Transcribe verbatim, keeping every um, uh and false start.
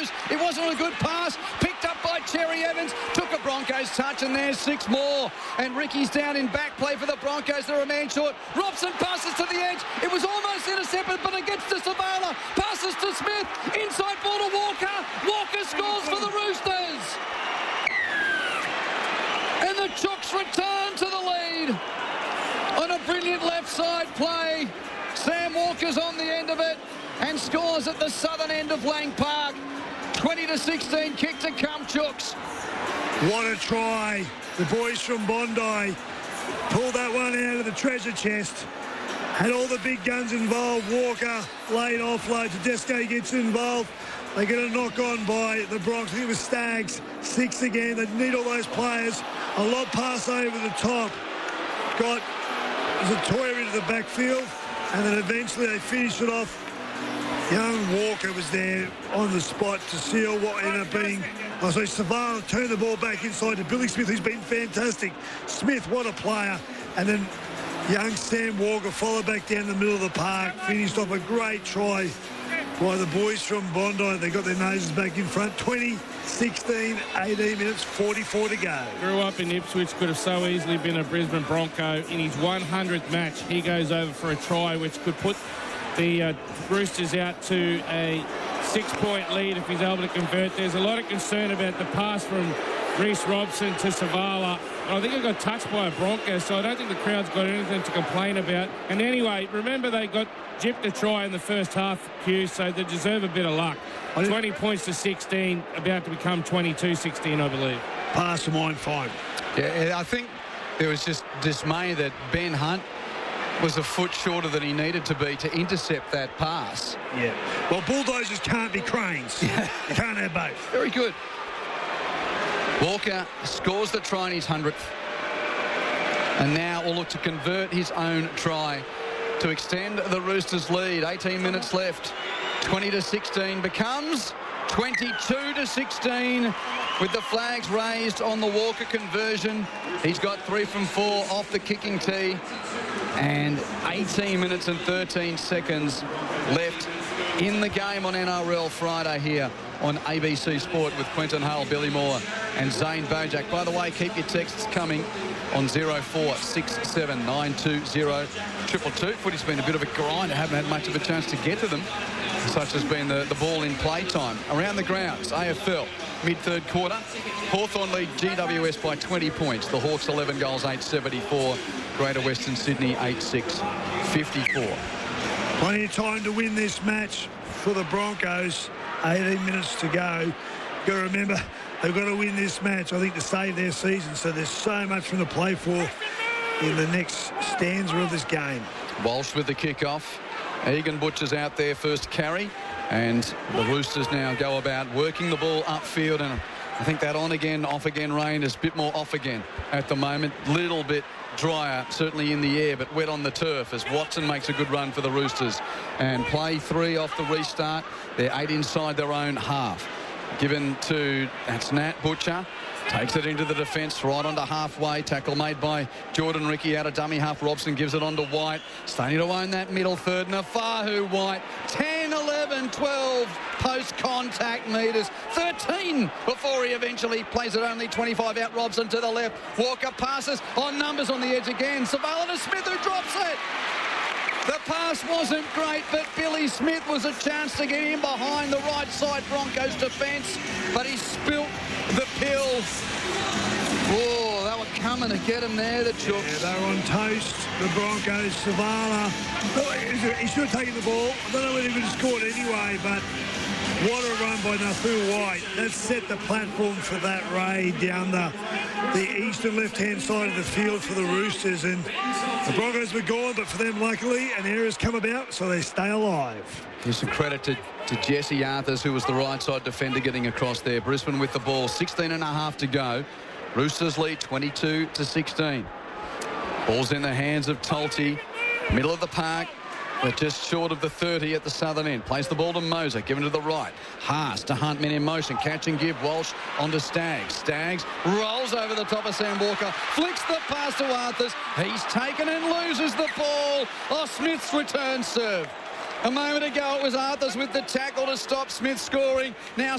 goes. It wasn't a good pass. Picked up by Cherry Evans. Took a Broncos touch, and there's six more. And Ricky's down in back play for the Broncos. They're a man short. Robson passes to the edge. It was almost intercepted, but it gets to Savala. Passes to Smith. Inside ball to Walker. Walker scores for the Roosters. And the Chooks return to the lead on a brilliant left side play. Sam Walker's on the end of it and scores at the southern end of Lang Park. twenty to sixteen, kick to come, Chooks. What a try. The boys from Bondi pulled that one out of the treasure chest. Had all the big guns involved. Walker, late offload. Tedesco gets involved. They get a knock on by the Bronx. I think it was Staggs. Six again. They need all those players. A lob pass over the top. Got Zatoya into the backfield. And then eventually they finish it off. Young Walker was there on the spot to seal what ended up being... Oh, so Savala turned the ball back inside to Billy Smith, who's been fantastic. Smith, what a player. And then young Sam Walker followed back down the middle of the park, finished off a great try by the boys from Bondi. They got their noses back in front. twenty, sixteen, eighteen minutes, forty-four to go. Grew up in Ipswich, could have so easily been a Brisbane Bronco. In his one hundredth match, he goes over for a try, which could put the uh, Roosters out to a six-point lead if he's able to convert. There's a lot of concern about the pass from Reece Robson to Savala. I think it got touched by a Bronco, so I don't think the crowd's got anything to complain about. And anyway, remember they got gypped a try in the first half, Q, so they deserve a bit of luck. twenty points to sixteen, about to become twenty-two sixteen, I believe. Pass to mine, fine. Yeah, I think there was just dismay that Ben Hunt was a foot shorter than he needed to be to intercept that pass. Yeah. Well, bulldozers can't be cranes. Yeah. You can't have both. Very good. Walker scores the try in his hundredth. And now will look to convert his own try to extend the Roosters' lead. eighteen minutes left. twenty to sixteen becomes twenty-two to sixteen with the flags raised on the Walker conversion. He's got three from four off the kicking tee. And eighteen minutes and thirteen seconds left in the game on N R L Friday here on A B C Sport with Quentin Hull, Billy Moore and Zane Bojak. By the way, keep your texts coming on zero four six seven nine two zero two two two. Footy's been a bit of a grind. I haven't had much of a chance to get to them. Such has been the, the ball in play time. Around the grounds, A F L, mid-third quarter. Hawthorn lead G W S by twenty points. The Hawks eleven goals, eight seventy-four. Greater Western Sydney, eight six fifty-four. Plenty of time to win this match for the Broncos. eighteen minutes to go. You've got to remember, they've got to win this match, I think, to save their season. So there's so much from the play for in the next stanza of this game. Walsh with the kick-off. Egan Butcher's out there first carry. And the Roosters now go about working the ball upfield. And I think that on-again, off-again rain is a bit more off-again at the moment. Little bit drier, certainly in the air, but wet on the turf as Watson makes a good run for the Roosters. And play three off the restart. They're eight inside their own half. Given to, that's Nat Butcher. Takes it into the defence, right onto halfway. Tackle made by Jordan Ricky out of dummy half. Robson gives it on to White. Starting to own that middle third. Nafahu White. ten, eleven, twelve post-contact metres. thirteen before he eventually plays it only twenty-five out. Robson to the left. Walker passes on numbers on the edge again. Savala to Smith who drops it. The pass wasn't great, but Billy Smith was a chance to get in behind the right side Broncos defence, but he spilt the pill. Oh, they were coming to get him there, the Chooks. Yeah, they were on toast, the Broncos. Savala, oh, he should have taken the ball. I don't know whether he would have scored anyway, but what a run by Nafu White. That set the platform for that raid down the, the east and left-hand side of the field for the Roosters. And the Broncos were gone, but for them, luckily, an error's come about, so they stay alive. Give some credit to, to Jesse Arthurs, who was the right side defender getting across there. Brisbane with the ball, sixteen and a half to go. Roosters lead twenty-two to sixteen. Ball's in the hands of Tolte. Middle of the park, but just short of the thirty at the southern end. Plays the ball to Moser, given to the right. Haas to Hunt, men in motion. Catch and give. Walsh onto Staggs. Staggs rolls over the top of Sam Walker. Flicks the pass to Arthurs. He's taken and loses the ball. Oh, Smith's return serve. A moment ago, it was Arthurs with the tackle to stop Smith scoring. Now